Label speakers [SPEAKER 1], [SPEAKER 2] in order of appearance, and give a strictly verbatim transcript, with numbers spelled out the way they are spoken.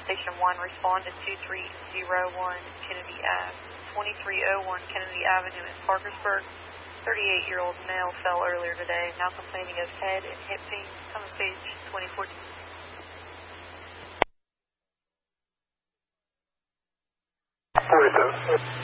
[SPEAKER 1] Station one, respond to two three zero one Kennedy Avenue, twenty-three oh one Kennedy Avenue in Parkersburg. thirty-eight-year-old male fell earlier today, now complaining of head and hip pain. Common page twenty fourteen.
[SPEAKER 2] forty-seven.